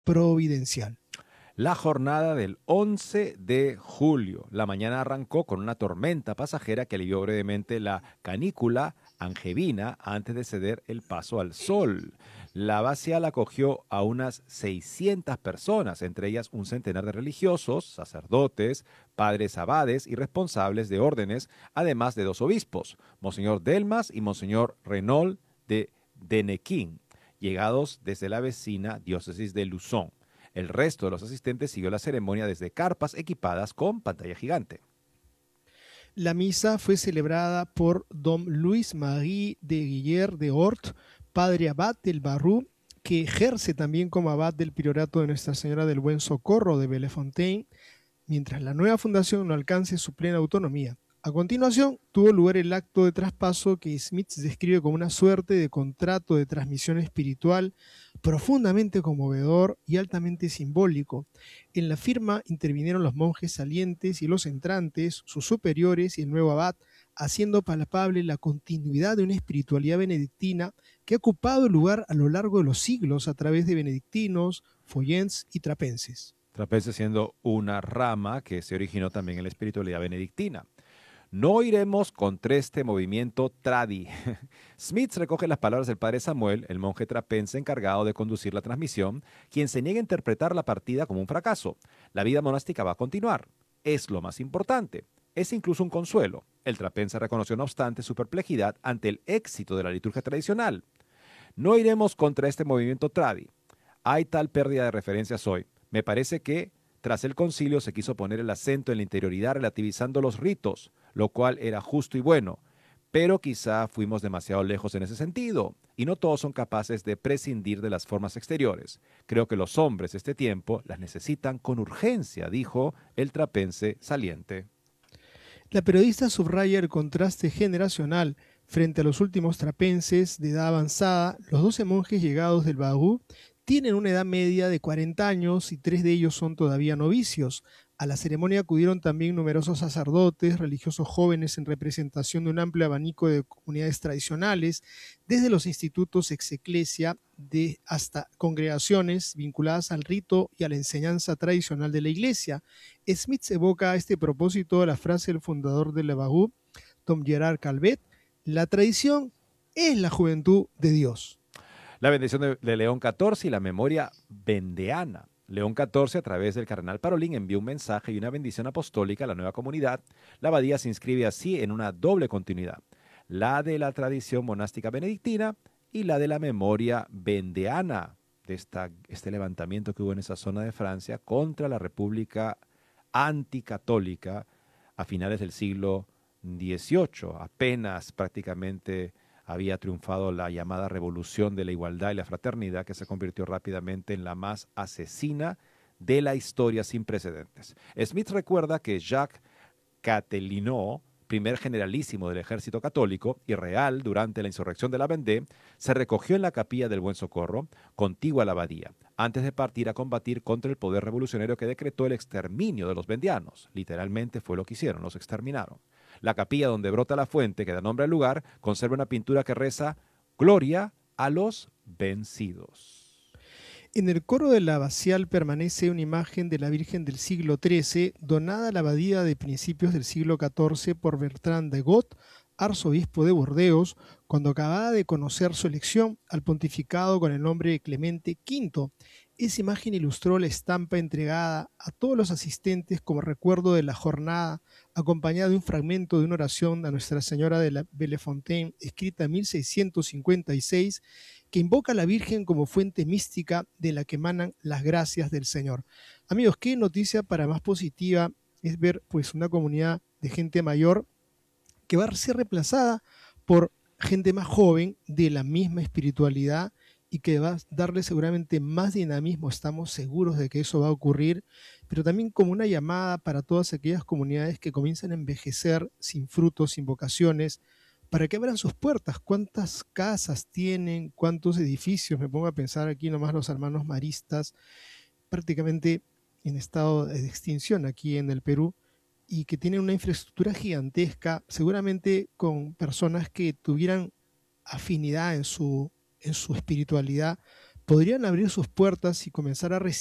providencial. La jornada del 11 de julio. La mañana arrancó con una tormenta pasajera que alivió brevemente la canícula angevina antes de ceder el paso al sol. La abacial acogió a unas 600 personas, entre ellas un centenar de religiosos, sacerdotes, padres abades y responsables de órdenes, además de dos obispos, Monseñor Delmas y Monseñor Renaud de Denequín, llegados desde la vecina diócesis de Luzón. El resto de los asistentes siguió la ceremonia desde carpas equipadas con pantalla gigante. La misa fue celebrada por Dom Louis-Marie de Guiller de Hort, padre abad del Barroux, que ejerce también como abad del priorato de Nuestra Señora del Buen Socorro de Bellefontaine, mientras la nueva fundación no alcance su plena autonomía. A continuación, tuvo lugar el acto de traspaso que Smith describe como una suerte de contrato de transmisión espiritual profundamente conmovedor y altamente simbólico. En la firma intervinieron los monjes salientes y los entrantes, sus superiores y el nuevo abad, haciendo palpable la continuidad de una espiritualidad benedictina que ha ocupado el lugar a lo largo de los siglos a través de benedictinos, follens y trapenses. Trapense siendo una rama que se originó también en la espiritualidad benedictina. No iremos contra este movimiento tradi. Smith recoge las palabras del padre Samuel, el monje trapense encargado de conducir la transmisión, quien se niega a interpretar la partida como un fracaso. La vida monástica va a continuar. Es lo más importante. Es incluso un consuelo. El trapense reconoció, no obstante, su perplejidad ante el éxito de la liturgia tradicional. No iremos contra este movimiento tradi. Hay tal pérdida de referencias hoy. Me parece que, tras el concilio, se quiso poner el acento en la interioridad relativizando los ritos, lo cual era justo y bueno, pero quizá fuimos demasiado lejos en ese sentido, y no todos son capaces de prescindir de las formas exteriores. Creo que los hombres de este tiempo las necesitan con urgencia, dijo el trapense saliente. La periodista subraya el contraste generacional. Frente a los últimos trapenses de edad avanzada, los 12 monjes llegados del Barroux tienen una edad media de 40 años y 3 de ellos son todavía novicios. A la ceremonia acudieron también numerosos sacerdotes, religiosos jóvenes en representación de un amplio abanico de comunidades tradicionales, desde los institutos ex ecclesia hasta congregaciones vinculadas al rito y a la enseñanza tradicional de la iglesia. Smith evoca a este propósito la frase del fundador de Le Barroux, Tom Gerard Calvet: la tradición es la juventud de Dios. La bendición de León XIV y la memoria bendeana. León XIV, a través del cardenal Parolin, envió un mensaje y una bendición apostólica a la nueva comunidad. La abadía se inscribe así en una doble continuidad, la de la tradición monástica benedictina y la de la memoria bendeana, de este levantamiento que hubo en esa zona de Francia contra la República anticatólica a finales del siglo XVIII, apenas prácticamente había triunfado la llamada Revolución de la Igualdad y la Fraternidad, que se convirtió rápidamente en la más asesina de la historia sin precedentes. Smith recuerda que Jacques Catelinot, primer generalísimo del ejército católico y real durante la insurrección de la Vendée, se recogió en la capilla del Buen Socorro, contigua a la abadía, antes de partir a combatir contra el poder revolucionario que decretó el exterminio de los vendianos. Literalmente fue lo que hicieron, los exterminaron. La capilla donde brota la fuente, que da nombre al lugar, conserva una pintura que reza «Gloria a los vencidos». En el coro de la abacial permanece una imagen de la Virgen del siglo XIII, donada a la abadía de principios del siglo XIV por Bertrand de Got, arzobispo de Burdeos, cuando acababa de conocer su elección al pontificado con el nombre de Clemente V. Esa imagen ilustró la estampa entregada a todos los asistentes como recuerdo de la jornada, acompañada de un fragmento de una oración a Nuestra Señora de la Bellefontaine, escrita en 1656, que invoca a la Virgen como fuente mística de la que emanan las gracias del Señor. Amigos, qué noticia para más positiva es ver pues una comunidad de gente mayor que va a ser reemplazada por gente más joven de la misma espiritualidad y que va a darle seguramente más dinamismo. Estamos seguros de que eso va a ocurrir, pero también como una llamada para todas aquellas comunidades que comienzan a envejecer sin frutos, sin vocaciones, para que abran sus puertas. ¿Cuántas casas tienen? ¿Cuántos edificios? Me pongo a pensar aquí nomás los hermanos maristas, prácticamente en estado de extinción aquí en el Perú, y que tienen una infraestructura gigantesca, seguramente con personas que tuvieran afinidad en su espiritualidad, podrían abrir sus puertas y comenzar a